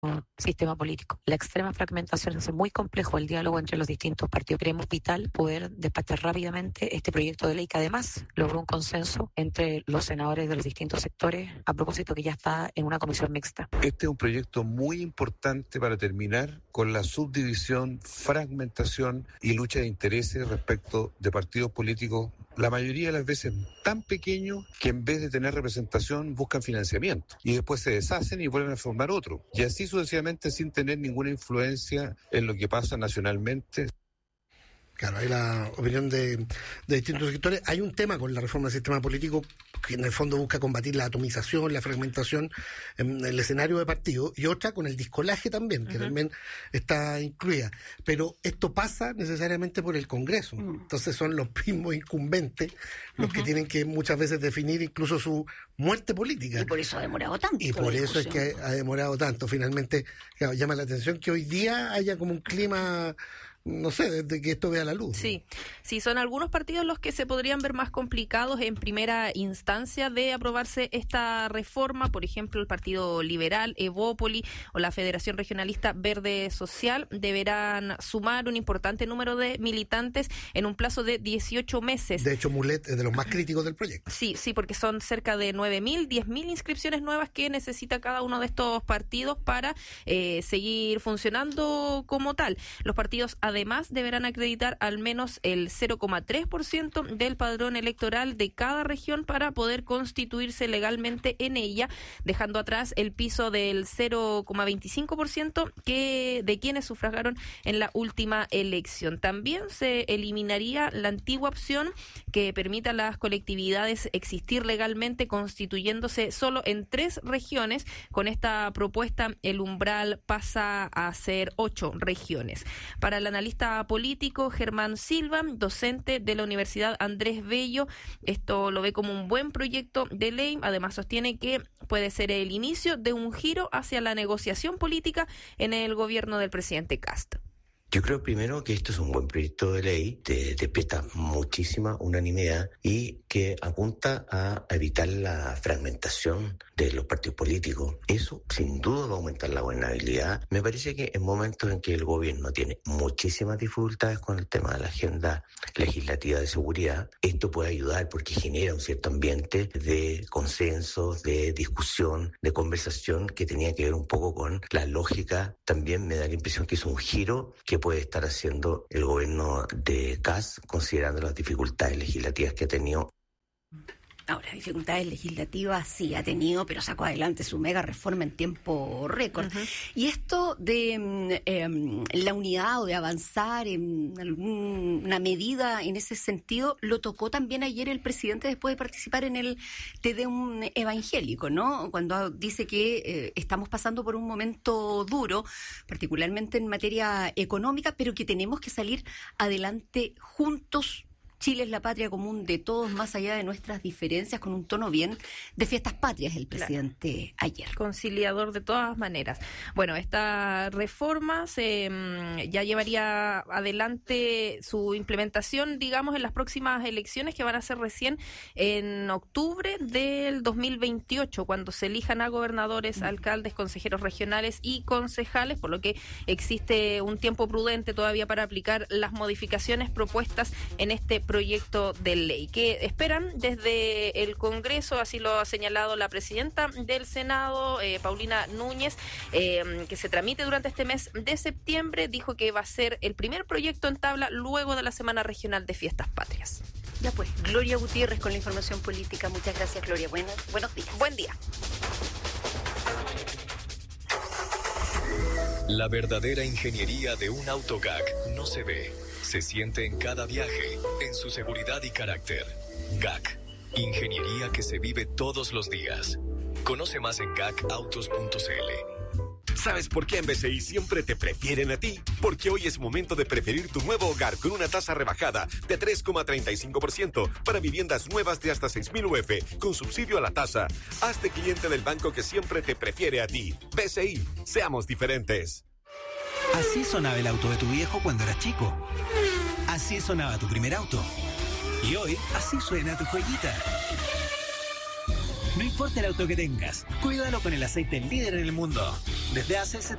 sistema político. La extrema fragmentación hace muy complejo el diálogo entre los distintos partidos. Creemos vital poder despachar rápidamente este proyecto de ley que además logró un consenso entre los senadores de los distintos sectores, a propósito que ya está en una comisión mixta. Este es un proyecto muy importante para terminar con la subdivisión, fragmentación y lucha de intereses respecto de partidos políticos, la mayoría de las veces tan pequeños que en vez de tener representación buscan financiamiento y después se deshacen y vuelven a formar otro. Y así sucesivamente sin tener ninguna influencia en lo que pasa nacionalmente. Claro, hay la opinión de distintos sectores. Hay un tema con la reforma del sistema político que en el fondo busca combatir la atomización, la fragmentación en el escenario de partidos, y otra con el discolaje también, que también está incluida. Pero esto pasa necesariamente por el Congreso. Entonces son los mismos incumbentes los que tienen que muchas veces definir incluso su muerte política. Y por eso ha demorado tanto. Y por eso es que ha demorado tanto. Finalmente, claro, llama la atención que hoy día haya como un clima, no sé, desde que esto vea la luz. Sí, sí, son algunos partidos los que se podrían ver más complicados en primera instancia de aprobarse esta reforma, por ejemplo, el Partido Liberal, Evópoli o la Federación Regionalista Verde Social deberán sumar un importante número de militantes en un plazo de 18 meses. De hecho, Mulet es de los más críticos del proyecto. Sí, porque son cerca de 9.000, 10.000 inscripciones nuevas que necesita cada uno de estos partidos para seguir funcionando como tal. Los partidos además deberán acreditar al menos el 0,3% del padrón electoral de cada región para poder constituirse legalmente en ella, dejando atrás el piso del 0,25% de quienes sufragaron en la última elección. También se eliminaría la antigua opción que permita a las colectividades existir legalmente constituyéndose solo en 3 regiones. Con esta propuesta el umbral pasa a ser 8 regiones. Para el analista político Germán Silva, docente de la Universidad Andrés Bello, esto lo ve como un buen proyecto de ley. Además sostiene que puede ser el inicio de un giro hacia la negociación política en el gobierno del presidente Kast. Yo creo primero que esto es un buen proyecto de ley, despierta muchísima unanimidad y que apunta a evitar la fragmentación de los partidos políticos. Eso sin duda va a aumentar la gobernabilidad. Me parece que en momentos en que el gobierno tiene muchísimas dificultades con el tema de la agenda legislativa de seguridad, esto puede ayudar porque genera un cierto ambiente de consenso, de discusión, de conversación que tenía que ver un poco con la lógica. También me da la impresión que es un giro que puede estar haciendo el gobierno de Kast, considerando las dificultades legislativas que ha tenido. Ahora, dificultades legislativas sí ha tenido, pero sacó adelante su mega reforma en tiempo récord. Y esto de la unidad o de avanzar en alguna medida en ese sentido, lo tocó también ayer el presidente después de participar en el Te Deum evangélico, ¿no? Cuando dice que estamos pasando por un momento duro, particularmente en materia económica, pero que tenemos que salir adelante juntos. Chile es la patria común de todos, más allá de nuestras diferencias, con un tono bien de fiestas patrias el presidente ayer. Conciliador de todas maneras. Bueno, esta reforma ya llevaría adelante su implementación, digamos, en las próximas elecciones que van a ser recién en octubre del 2028, cuando se elijan a gobernadores, alcaldes, consejeros regionales y concejales, por lo que existe un tiempo prudente todavía para aplicar las modificaciones propuestas en este proyecto de ley que esperan desde el Congreso. Así lo ha señalado la presidenta del Senado, Paulina Núñez, que se tramite durante este mes de septiembre. Dijo que va a ser el primer proyecto en tabla luego de la Semana Regional de Fiestas Patrias. Ya pues, Gloria Gutiérrez con la información política. Muchas gracias, Gloria. Buenos días. Buen día. La verdadera ingeniería de un autogag no se ve, se siente en cada viaje, en su seguridad y carácter. GAC, ingeniería que se vive todos los días. Conoce más en gacautos.cl. ¿Sabes por qué en BCI siempre te prefieren a ti? Porque hoy es momento de preferir tu nuevo hogar con una tasa rebajada de 3,35% para viviendas nuevas de hasta 6.000 UF con subsidio a la tasa. Hazte cliente del banco que siempre te prefiere a ti. BCI, seamos diferentes. Así sonaba el auto de tu viejo cuando eras chico. Así sonaba tu primer auto. Y hoy, así suena tu joyita. No importa el auto que tengas, cuídalo con el aceite líder en el mundo. Desde hace